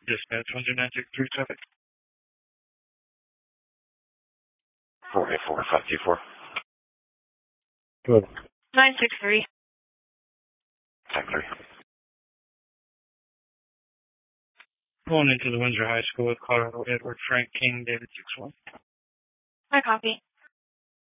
Dispatch 10963 traffic. 484524. Good. 963. Tag 3. Going into the Windsor High School with Colorado Edward Frank King, David 61. I copy.